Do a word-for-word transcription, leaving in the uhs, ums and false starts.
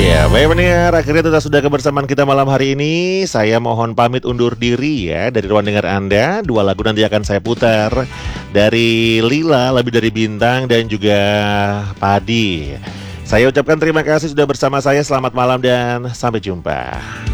Iya, baik pendengar, akhirnya kita sudah kebersamaan kita malam hari ini. Saya mohon pamit undur diri ya dari ruang dengar Anda. Dua lagu nanti akan saya putar dari Lila, Lebih Dari Bintang, dan juga Padi. Saya ucapkan terima kasih sudah bersama saya. Selamat malam dan sampai jumpa.